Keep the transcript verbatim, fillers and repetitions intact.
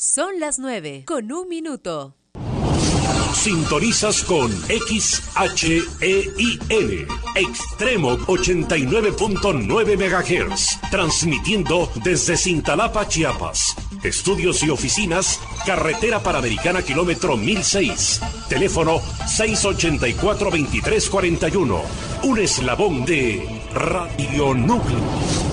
Son las nueve, con un minuto. Sintonizas con X H E I N, Extremo ochenta y nueve punto nueve megahertz, transmitiendo desde Cintalapa, Chiapas. Estudios y oficinas, Carretera Panamericana, kilómetro mil seis. Teléfono seis ochenta y cuatro, veintitrés cuarenta y uno. Un eslabón de Radio Núcleo.